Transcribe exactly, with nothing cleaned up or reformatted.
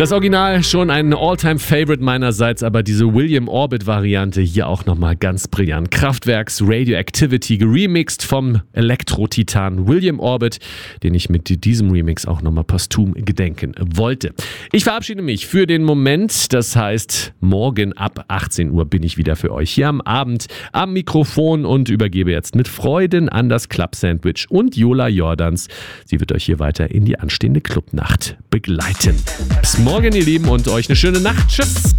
Das Original schon ein All-Time-Favorite meinerseits, aber diese William Orbit-Variante hier auch nochmal ganz brillant. Kraftwerks Radioactivity geremixed vom Elektro-Titan William Orbit, den ich mit diesem Remix auch nochmal posthum gedenken wollte. Ich verabschiede mich für den Moment, das heißt, morgen ab achtzehn Uhr bin ich wieder für euch hier am Abend am Mikrofon und übergebe jetzt mit Freuden an das Club Sandwich und Jola Jordans. Sie wird euch hier weiter in die anstehende Clubnacht begleiten. Bis morgen, ihr Lieben, und euch eine schöne Nacht. Tschüss!